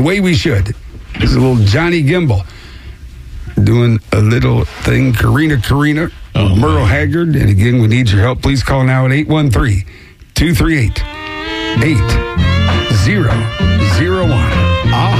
way we should. This is a little Johnny Gimbel doing a little thing. Karina, Merle Haggard. And again, we need your help. Please call now at 813-238-8001.